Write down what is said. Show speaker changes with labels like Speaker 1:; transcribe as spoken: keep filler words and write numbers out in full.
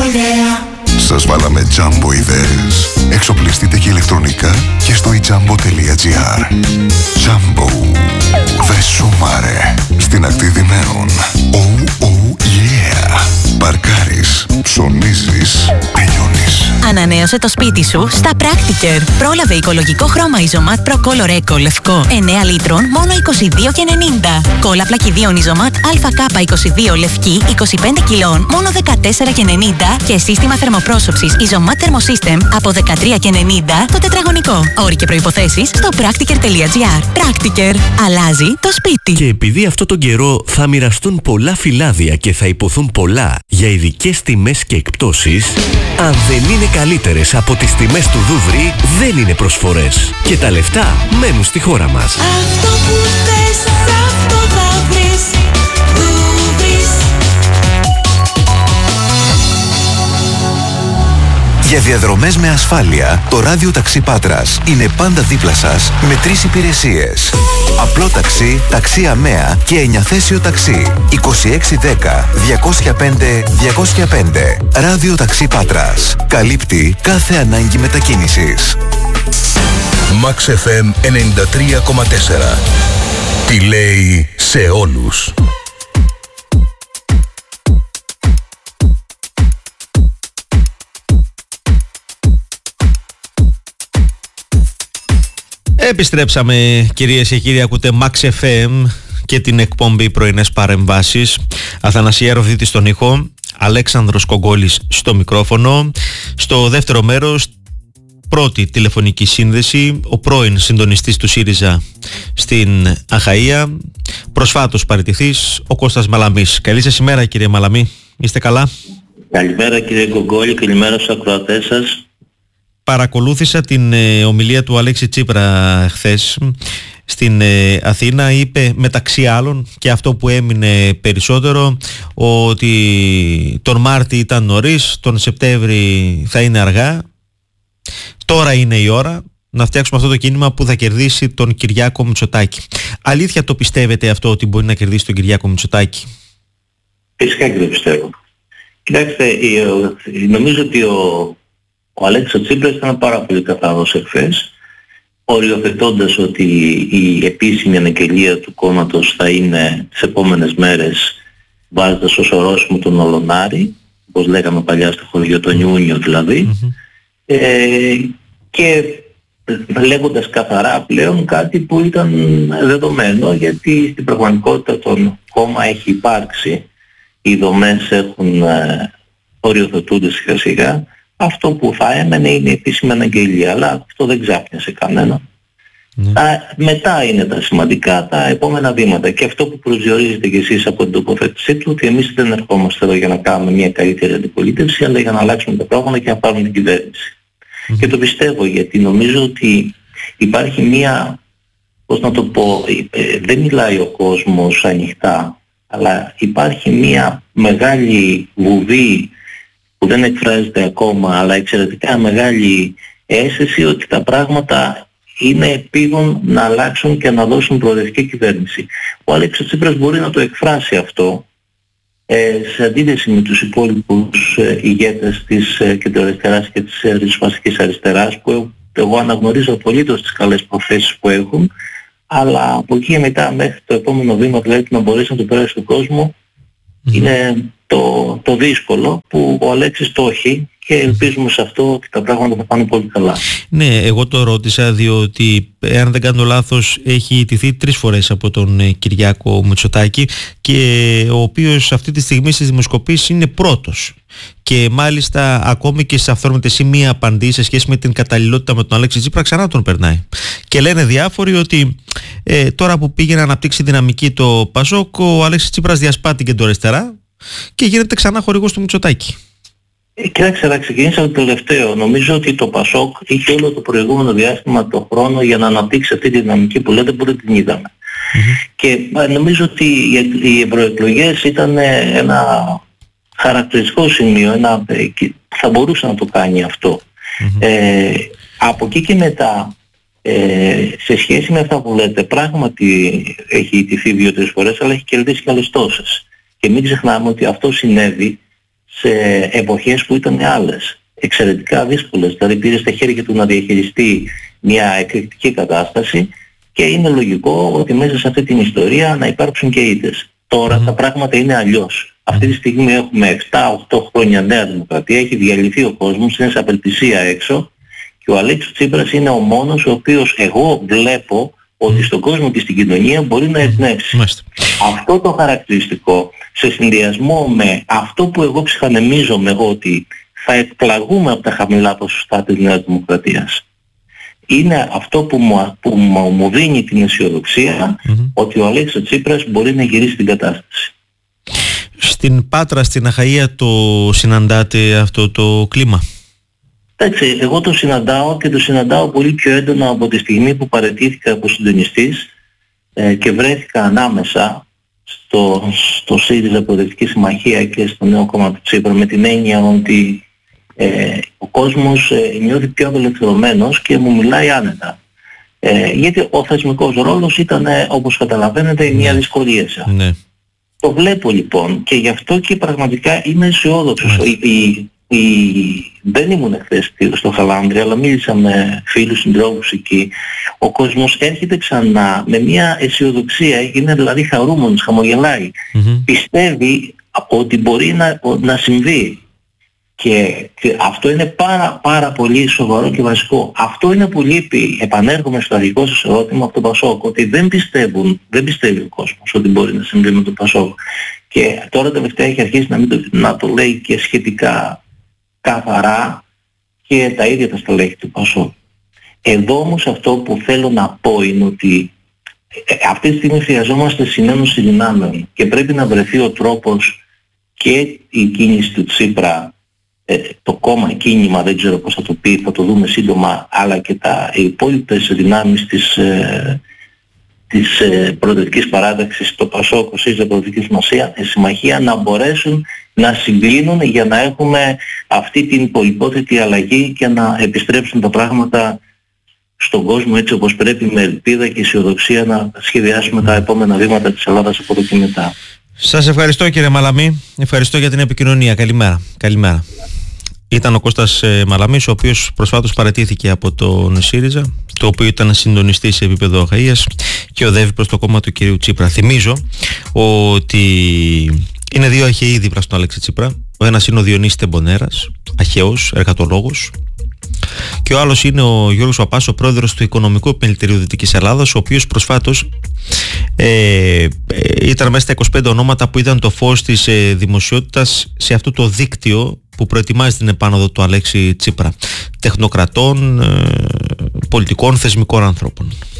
Speaker 1: Σας βάλαμε Jumbo ιδέες. Εξοπλιστείτε και ηλεκτρονικά και στο ijambo.gr. Jumbo. Δε σούμαρε. Στην ακτή Δημαίων. Oh, oh, yeah. Παρκάρεις, ψωνίζεις, τελειώνεις.
Speaker 2: Ανανέωσε το σπίτι σου στα Practiker. Πρόλαβε οικολογικό χρώμα Isomat Pro Color Eco λευκό εννέα λίτρων μόνο είκοσι δύο και ενενήντα. Κόλλα πλακιδίων Isomat Α K είκοσι δύο λευκή είκοσι πέντε κιλών μόνο δεκατέσσερα και ενενήντα και σύστημα θερμοπρόσωψης Isomat Thermosystem από δεκατρία και ενενήντα το τετραγωνικό. Όροι και προϋποθέσεις στο practiker.gr. Practiker. Αλλάζει το σπίτι.
Speaker 3: Και επειδή αυτό τον καιρό θα μοιραστούν πολλά φυλάδια και θα υποθούν πολλά για ειδικές τιμές και εκπτώσεις, αν δεν είναι καλύτερες από τις τιμές του Δούβρι, δεν είναι προσφορές. Και τα λεφτά μένουν στη χώρα μας.
Speaker 4: Αυτό που θες, αυτό θα βρεις. Δούβρις.
Speaker 5: Για διαδρομές με ασφάλεια, το ράδιο ταξί Πάτρας είναι πάντα δίπλα σας με τρεις υπηρεσίες. Απλό ταξί, ταξί ΑΜΕΑ και εννιαθέσιο ταξί. είκοσι έξι δέκα διακόσια πέντε διακόσια πέντε. Ράδιο ταξί Πάτρας. Καλύπτει κάθε ανάγκη μετακίνησης.
Speaker 6: Max εφ εμ ενενήντα τρία κόμμα τέσσερα. Τι λέει σε όλους.
Speaker 7: Επιστρέψαμε, κυρίες και κύριοι, ακούτε Max εφ εμ και την εκπομπή Πρωινές Παρεμβάσεις. Αθανασία Ροφδίτη στον ήχο, Αλέξανδρος Κογκόλης στο μικρόφωνο. Στο δεύτερο μέρος, πρώτη τηλεφωνική σύνδεση, ο πρώην συντονιστής του ΣΥΡΙΖΑ στην Αχαΐα, προσφάτως παραιτηθής, ο Κώστας Μαλαμής. Καλή σας ημέρα, κύριε Μαλαμή, είστε καλά?
Speaker 8: Καλημέρα, κύριε Κογκόλη, καλημέρα στους ακροατές σας.
Speaker 7: Παρακολούθησα την ε, ομιλία του Αλέξη Τσίπρα χθες στην ε, Αθήνα. Είπε μεταξύ άλλων, και αυτό που έμεινε περισσότερο, ότι τον Μάρτι ήταν νωρίς, τον Σεπτέμβρη θα είναι αργά. Τώρα είναι η ώρα να φτιάξουμε αυτό το κίνημα που θα κερδίσει τον Κυριάκο Μητσοτάκη. Αλήθεια το πιστεύετε αυτό, ότι μπορεί να κερδίσει τον Κυριάκο Μητσοτάκη?
Speaker 8: Φυσικά και το πιστεύω. Κοιτάξτε, νομίζω ότι ο Ο Αλέξης Τσίπρας ήταν πάρα πολύ καθαρός εχθές, οριοθετώντας ότι η επίσημη αναγγελία του κόμματος θα είναι τις επόμενες μέρες, βάζοντας ως ορόσημο τον Ολονάρη, όπως λέγαμε παλιά στο χωριό, τον Ιούνιο δηλαδή, mm-hmm. ε, και λέγοντας καθαρά πλέον κάτι που ήταν δεδομένο, γιατί στην πραγματικότητα το κόμμα έχει υπάρξει, οι δομές έχουν ε, οριοθετούνται σιγά σιγά. Αυτό που θα έμενε είναι η επίσημη αναγγελία, αλλά αυτό δεν ξάπνιασε κανένα. Mm. Α, μετά είναι τα σημαντικά, τα επόμενα βήματα, και αυτό που προσδιορίζετε κι εσείς από την τοποθέτησή του, ότι εμείς δεν ερχόμαστε εδώ για να κάνουμε μια καλύτερη αντιπολίτευση, αλλά για να αλλάξουμε τα πράγματα και να πάρουμε την κυβέρνηση. Mm. Και το πιστεύω, γιατί νομίζω ότι υπάρχει μια, πώς να το πω, ε, δεν μιλάει ο κόσμος ανοιχτά, αλλά υπάρχει μια μεγάλη βουβή που δεν εκφράζεται ακόμα, αλλά εξαιρετικά μεγάλη αίσθηση ότι τα πράγματα είναι επίγον να αλλάξουν και να δώσουν προοδευτική κυβέρνηση. Ο Αλέξης Τσίπρας μπορεί να το εκφράσει αυτό, ε, σε αντίθεση με τους υπόλοιπους ε, ηγέτες της ε, κεντροαριστεράς και της ε, ριζοσπαστικής αριστεράς, που εγώ αναγνωρίζω απολύτως τις καλές προθέσεις που έχουν, αλλά από εκεί και μετά μέχρι το επόμενο βήμα, δηλαδή να μπορέσει να το περάσει στον κόσμο, mm-hmm. είναι το, το δύσκολο, που ο Αλέξης το έχει, και ελπίζουμε σε αυτό ότι τα πράγματα θα πάνε πολύ καλά.
Speaker 7: Ναι, εγώ το ρώτησα διότι, εάν δεν κάνω λάθος, έχει ιτηθεί τρεις φορές από τον ε, Κυριάκο Μητσοτάκη, και ο οποίος αυτή τη στιγμή στις δημοσκοπήσεις είναι πρώτος. Και μάλιστα ακόμη και σε αυθόρμητες σημεία απαντήσει σε σχέση με την καταλληλότητα με τον Αλέξη Τσίπρα ξανά τον περνάει. Και λένε διάφοροι ότι ε, τώρα που πήγε να αναπτύξει δυναμική το Πασόκ, ο Αλέξης Τσίπρας διασπά την κεντροαριστερά και γίνεται ξανά χορηγός του Μητσοτάκη.
Speaker 8: Ε, κοιτάξτε, θα ξεκινήσω από το τελευταίο. Νομίζω ότι το Πασόκ είχε όλο το προηγούμενο διάστημα το χρόνο για να αναπτύξει αυτή τη δυναμική που λέτε, που δεν την είδαμε. Mm-hmm. Και ε, νομίζω ότι οι ευρωεκλογές ήταν ένα χαρακτηριστικό σημείο, ένα, ε, θα μπορούσε να το κάνει αυτό. Mm-hmm. Ε, από εκεί και μετά, ε, σε σχέση με αυτά που λέτε, πράγματι έχει ιτηθεί δύο-τρεις φορές, αλλά έχει κερδίσει και άλλες τόσες. Και μην ξεχνάμε ότι αυτό συνέβη σε εποχές που ήταν άλλες, εξαιρετικά δύσκολες. Δηλαδή πήρε στα χέρια του να διαχειριστεί μια εκρηκτική κατάσταση και είναι λογικό ότι μέσα σε αυτή την ιστορία να υπάρξουν και ήττες. Τώρα mm. τα πράγματα είναι αλλιώς. Αυτή τη στιγμή έχουμε επτά οκτώ χρόνια Νέα Δημοκρατία, έχει διαλυθεί ο κόσμος, είναι σε απελπισία έξω και ο Αλέξης Τσίπρας είναι ο μόνος ο οποίος εγώ βλέπω ότι στον κόσμο και στην κοινωνία μπορεί να εμπνεύσει. Mm. Αυτό το χαρακτηριστικό σε συνδυασμό με αυτό που εγώ ψυχανεμίζομαι ότι θα εκπλαγούμε από τα χαμηλά ποσοστά της Νέας Δημοκρατίας, είναι αυτό που μου, που μου δίνει την αισιοδοξία mm-hmm. ότι ο Αλέξης Τσίπρας μπορεί να γυρίσει την κατάσταση.
Speaker 7: Στην Πάτρα, στην Αχαΐα το συναντάτε αυτό το κλίμα?
Speaker 8: Εντάξει, εγώ το συναντάω και το συναντάω πολύ πιο έντονα από τη στιγμή που παραιτήθηκα από συντονιστής ε, και βρέθηκα ανάμεσα στο, στο ΣΥΡΙΖΑ Προοδευτική Συμμαχία και στο νέο κόμμα του Τσίπρα, με την έννοια ότι ε, ο κόσμος ε, νιώθει πιο απελευθερωμένος και μου μιλάει άνετα. Ε, γιατί ο θεσμικός ρόλος ήταν, ε, όπως καταλαβαίνετε, μια ναι. δυσκολία.
Speaker 7: Ναι.
Speaker 8: Το βλέπω λοιπόν και γι' αυτό και πραγματικά είμαι αισιόδοξος. Ναι. Η, η, η, δεν ήμουν χθες στο Χαλάνδρη, αλλά μίλησα με φίλους συντρόφους εκεί. Ο κόσμος έρχεται ξανά με μια αισιοδοξία, είναι δηλαδή χαρούμενος, χαμογελάει. Mm-hmm. Πιστεύει ότι μπορεί να, να συμβεί. Και, και αυτό είναι πάρα, πάρα πολύ σοβαρό και βασικό. Αυτό είναι που λείπει. Επανέρχομαι στο αρχικό σας ερώτημα από τον Πασόκ, ότι δεν πιστεύουν, δεν πιστεύει ο κόσμος ότι μπορεί να συμβεί με τον Πασόκ. Και τώρα τελευταία έχει αρχίσει να, μην το, να το λέει και σχετικά καθαρά και τα ίδια τα στελέχη του Πασόκ. Εδώ όμως αυτό που θέλω να πω είναι ότι αυτή τη στιγμή χρειαζόμαστε συνένωση δυνάμεων και πρέπει να βρεθεί ο τρόπος και η κίνηση του Τσίπρα, Ε, το κόμμα, κίνημα, δεν ξέρω πώς θα το πει, θα το δούμε σύντομα, αλλά και τα υπόλοιπες δυνάμεις της, ε, της ε, προοδευτικής παράταξης, το ΠΑΣΟΚ, ο ΣΥΡΙΖΑ Προοδευτική Συμμαχία, να μπορέσουν να συγκλίνουν για να έχουμε αυτή την πολυπόθετη αλλαγή και να επιστρέψουν τα πράγματα στον κόσμο έτσι όπως πρέπει, με ελπίδα και αισιοδοξία να σχεδιάσουμε τα επόμενα βήματα της Ελλάδας από εδώ και μετά.
Speaker 7: Σας ευχαριστώ κύριε Μαλαμή, ευχαριστώ για την επικοινωνία. Καλημέρα. Καλημέρα. Ήταν ο Κώστας ε, Μαλαμής, ο οποίος προσφάτως παραιτήθηκε από τον ΣΥΡΙΖΑ, το οποίο ήταν συντονιστής σε επίπεδο Αχαΐας και οδεύει προς το κόμμα του κυρίου Τσίπρα. Θυμίζω ότι είναι δύο Αχαιοί δίπλα στον Αλέξη Τσίπρα. Ο ένας είναι ο Διονύσης Τεμπονέρας, Αχαιός, εργατολόγος, και ο άλλος είναι ο Γιώργος Παπάς, ο πρόεδρος του Οικονομικού Επιμελητηρίου Δυτικής Ελλάδας, ο οποίος προσφάτως ε, ε, ήταν μέσα στα είκοσι πέντε ονόματα που είδαν το φως της ε, δημοσιότητας σε αυτό το δίκτυο που προετοιμάζει την επάνωδο του Αλέξη Τσίπρα, τεχνοκρατών, ε, πολιτικών, θεσμικών ανθρώπων.